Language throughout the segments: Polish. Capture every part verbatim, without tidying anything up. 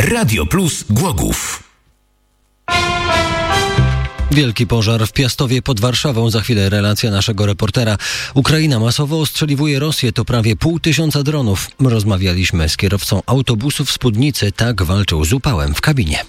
Radio Plus Głogów. Wielki pożar w Piastowie pod Warszawą. Za chwilę relacja naszego reportera. Ukraina masowo ostrzeliwuje Rosję. To prawie pół tysiąca dronów. Rozmawialiśmy z kierowcą autobusu w Spódnicy. Tak walczył z upałem w kabinie.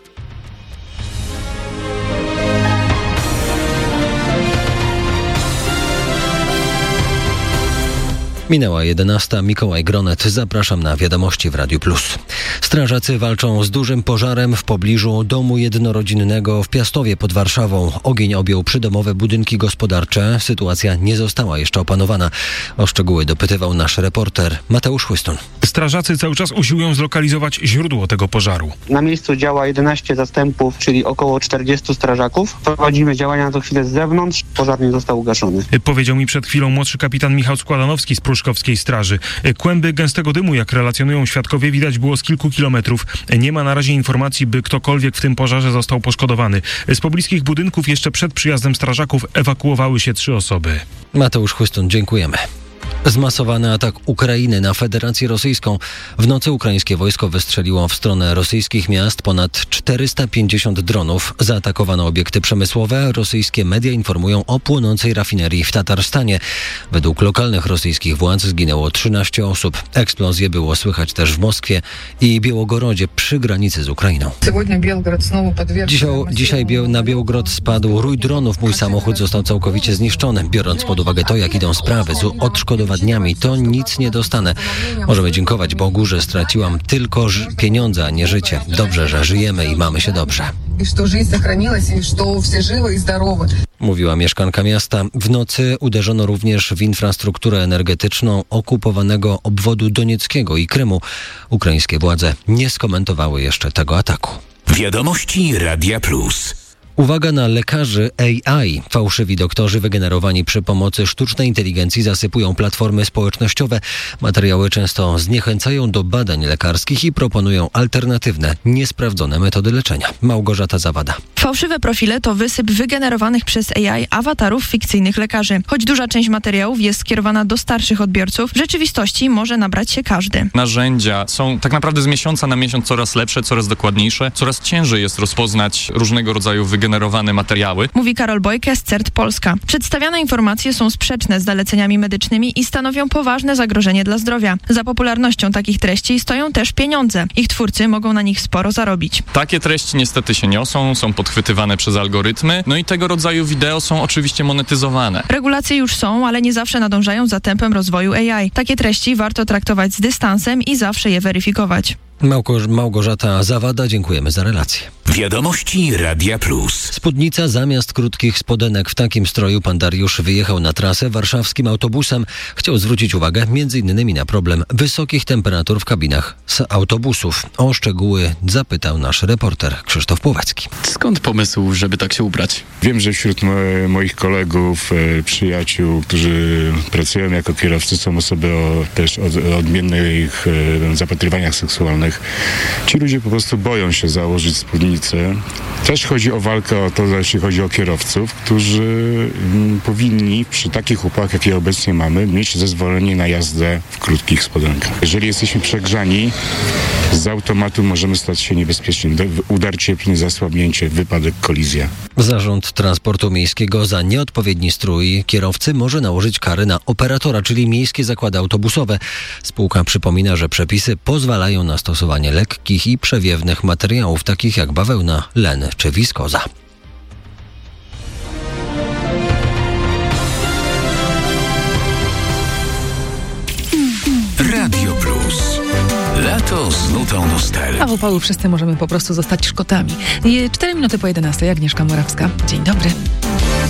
Minęła jedenasta. Mikołaj Gronet. Zapraszam na wiadomości w Radiu Plus. Strażacy walczą z dużym pożarem w pobliżu domu jednorodzinnego w Piastowie pod Warszawą. Ogień objął przydomowe budynki gospodarcze. Sytuacja nie została jeszcze opanowana. O szczegóły dopytywał nasz reporter Mateusz Chłystun. Strażacy cały czas usiłują zlokalizować źródło tego pożaru. Na miejscu działa jedenaście zastępów, czyli około czterdziestu strażaków. Prowadzimy działania na tę chwilę z zewnątrz. Pożar nie został ugaszony. Powiedział mi przed chwilą młodszy kapitan Michał Składanowski z Pruszkowskiej Straży. Kłęby gęstego dymu, jak relacjonują świadkowie, widać było z kilku kilometrów. Nie ma na razie informacji, by ktokolwiek w tym pożarze został poszkodowany. Z pobliskich budynków jeszcze przed przyjazdem strażaków ewakuowały się trzy osoby. Mateusz Chłystun, dziękujemy. Zmasowany atak Ukrainy na Federację Rosyjską. W nocy ukraińskie wojsko wystrzeliło w stronę rosyjskich miast ponad czterysta pięćdziesiąt dronów. Zaatakowano obiekty przemysłowe. Rosyjskie media informują o płonącej rafinerii w Tatarstanie. Według lokalnych rosyjskich władz zginęło trzynaście osób. Eksplozje było słychać też w Moskwie i Białogorodzie przy granicy z Ukrainą. Dzisiaj, dzisiaj na Białogród spadł rój dronów. Mój samochód został całkowicie zniszczony. Biorąc pod uwagę to, jak idą sprawy z odszkodowaniem, to nic nie dostanę. Możemy dziękować Bogu, że straciłam tylko ż- pieniądze, a nie życie. Dobrze, że żyjemy i mamy się dobrze. Mówiła mieszkanka miasta. W nocy uderzono również w infrastrukturę energetyczną okupowanego obwodu donieckiego i Krymu. Ukraińskie władze nie skomentowały jeszcze tego ataku. Wiadomości Radia Plus. Uwaga na lekarzy A I. Fałszywi doktorzy wygenerowani przy pomocy sztucznej inteligencji zasypują platformy społecznościowe. Materiały często zniechęcają do badań lekarskich i proponują alternatywne, niesprawdzone metody leczenia. Małgorzata Zawada. Fałszywe profile to wysyp wygenerowanych przez A I awatarów fikcyjnych lekarzy. Choć duża część materiałów jest skierowana do starszych odbiorców, w rzeczywistości może nabrać się każdy. Narzędzia są tak naprawdę z miesiąca na miesiąc coraz lepsze, coraz dokładniejsze. Coraz ciężej jest rozpoznać różnego rodzaju wygenerowane materiały. Mówi Karol Bojke z C E R T Polska. Przedstawiane informacje są sprzeczne z zaleceniami medycznymi i stanowią poważne zagrożenie dla zdrowia. Za popularnością takich treści stoją też pieniądze. Ich twórcy mogą na nich sporo zarobić. Takie treści niestety się niosą, są podchwytywane przez algorytmy, no i tego rodzaju wideo są oczywiście monetyzowane. Regulacje już są, ale nie zawsze nadążają za tempem rozwoju A I. Takie treści warto traktować z dystansem i zawsze je weryfikować. Małgo- Małgorzata Zawada, dziękujemy za relację. Wiadomości Radia Plus. Spódnica zamiast krótkich spodenek. W takim stroju pan Dariusz wyjechał na trasę warszawskim autobusem. Chciał zwrócić uwagę między innymi na problem wysokich temperatur w kabinach z autobusów. O szczegóły zapytał nasz reporter Krzysztof Płowacki. Skąd pomysł, żeby tak się ubrać? Wiem, że wśród mo- moich kolegów, e, przyjaciół, którzy pracują jako kierowcy, są osoby o też od, odmiennych e, zapatrywaniach seksualnych. Ci ludzie po prostu boją się założyć spódnicę. Też chodzi o walkę o to, jeśli chodzi o kierowców, którzy m, powinni przy takich upałach, jakie obecnie mamy, mieć zezwolenie na jazdę w krótkich spodenkach. Jeżeli jesteśmy przegrzani, z automatu możemy stać się niebezpieczni. Udar cieplny, zasłabnięcie, wypadek, kolizja. Zarząd Transportu Miejskiego za nieodpowiedni strój kierowcy może nałożyć kary na operatora, czyli miejskie zakłady autobusowe. Spółka przypomina, że przepisy pozwalają na stosowanie lekkich i przewiewnych materiałów, takich jak bawełna, len czy wiskoza. Radio Plus. Lato z nutą nostalgii. A w upały wszyscy możemy po prostu zostać Szkotami. Cztery minuty po jedenastej. Agnieszka Morawska. Dzień dobry.